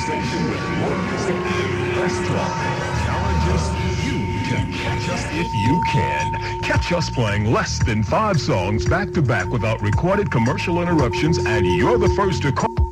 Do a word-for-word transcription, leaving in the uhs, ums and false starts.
station with more music and less talk. Challenge us, you can catch us if you can. Catch us playing less than five songs back to back without recorded commercial interruptions, and you're the first to call.